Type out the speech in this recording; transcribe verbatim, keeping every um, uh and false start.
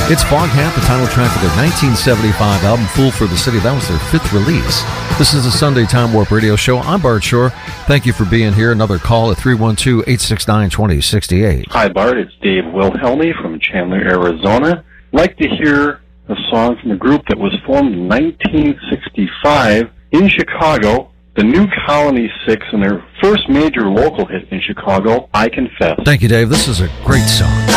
It's Foghat, the title track of their nineteen seventy-five album, Fool for the City. That was their fifth release. This is the Sunday Time Warp Radio Show. I'm Bart Shore. Thank you for being here. Another call at three one two, eight six nine, two zero six eight. Hi, Bart. It's Dave Wilhelmy from Chandler, Arizona. I'd like to hear a song from a group that was formed in nineteen sixty-five in Chicago, the New Colony Six, and their first major local hit in Chicago, I Confess. Thank you, Dave. This is a great song.